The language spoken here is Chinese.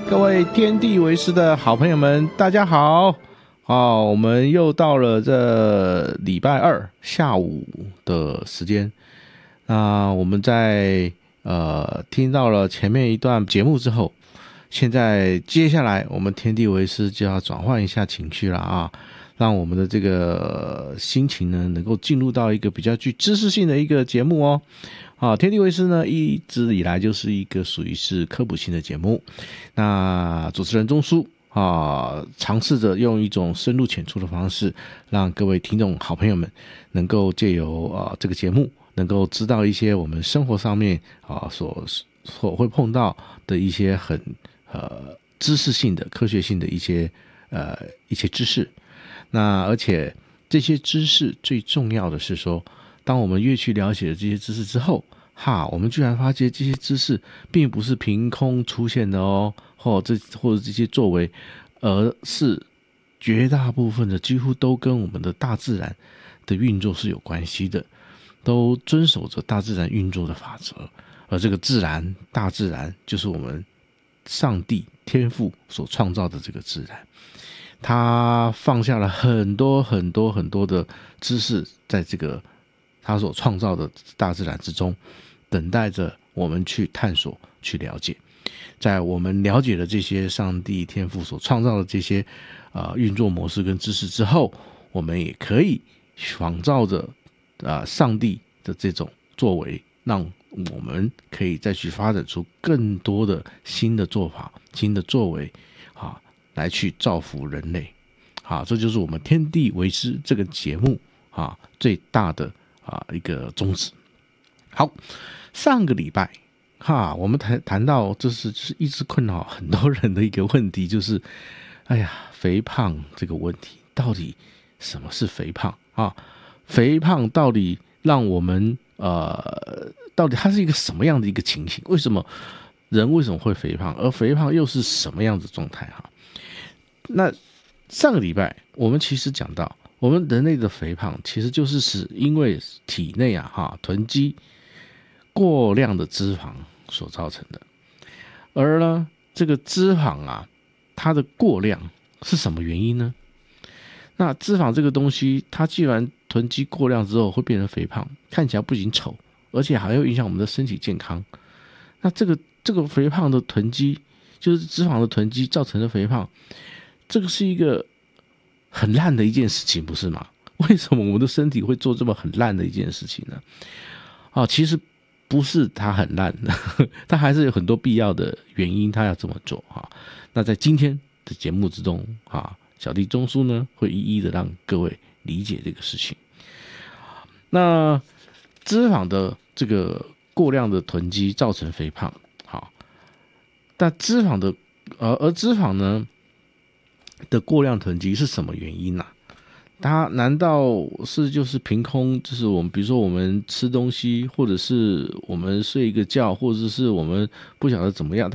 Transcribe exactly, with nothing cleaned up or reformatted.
各位天地为师的好朋友们，大家好！哦，我们又到了这礼拜二下午的时间。那我们在呃听到了前面一段节目之后，现在接下来我们天地为师就要转换一下情绪了啊，让我们的这个心情呢能够进入到一个比较具知识性的一个节目哦。啊，天地为师呢一直以来就是一个属于是科普性的节目，那主持人钟叔啊，尝试着用一种深入浅出的方式，让各位听众好朋友们能够借由啊这个节目，能够知道一些我们生活上面啊所所会碰到的一些很呃知识性的、科学性的一些呃一些知识。那而且这些知识最重要的是说，当我们越去了解了这些知识之后，哈，我们居然发现这些知识并不是凭空出现的哦，或这或者这些作为，而是绝大部分的几乎都跟我们的大自然的运作是有关系的，都遵守着大自然运作的法则。而这个自然，大自然就是我们上帝天父所创造的这个自然。他放下了很多很多很多的知识在这个他所创造的大自然之中，等待着我们去探索去了解。在我们了解了这些上帝天父所创造的这些呃运作模式跟知识之后，我们也可以仿照着呃上帝的这种作为，让我们可以再去发展出更多的新的做法、新的作为啊，来去造福人类。好，这就是我们天地为师这个节目啊最大的啊一个宗旨。好，上个礼拜哈，我们谈谈到这是就是一直困扰很多人的一个问题，就是哎呀，肥胖这个问题，到底什么是肥胖啊？肥胖到底让我们呃，到底它是一个什么样的一个情形？为什么人为什么会肥胖？而肥胖又是什么样子状态哈？那上个礼拜我们其实讲到，我们人类的肥胖其实就是使因为体内啊哈囤积过量的脂肪所造成的。而呢，这个脂肪啊，它的过量是什么原因呢？那脂肪这个东西，它既然囤积过量之后会变成肥胖，看起来不仅丑，而且还会影响我们的身体健康。那这个这个肥胖的囤积，就是脂肪的囤积造成的肥胖，这个是一个很烂的一件事情，不是吗？为什么我们的身体会做这么很烂的一件事情呢？啊，其实不是它很烂，它还是有很多必要的原因，它要这么做哈。那在今天的节目之中啊，小弟钟叔呢会一一的让各位理解这个事情。那脂肪的这个过量的囤积造成肥胖，好，但脂肪的而而脂肪呢的过量囤积是什么原因啊？它难道是就是凭空，就是我们比如说我们吃东西，或者是我们睡一个觉，或者是我们不晓得怎么样，